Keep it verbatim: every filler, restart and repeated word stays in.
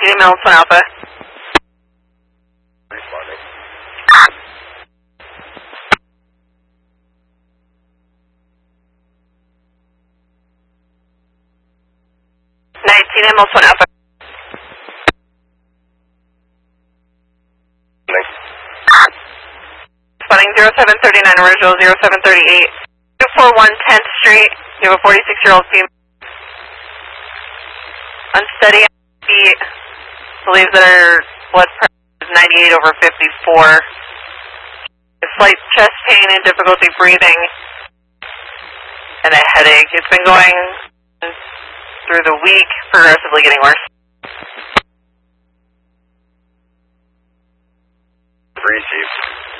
nineteen Mills, one Alpha. Responding. nineteen Mills, one Alpha. Spotting zero seven three nine, original zero seven three eight. two four one tenth Street. You have a forty-six year old female. Unsteady feet. Believes that her blood pressure is ninety-eight over fifty-four. Slight chest pain and difficulty breathing. And a headache. It's been going through the week, progressively getting worse. Received.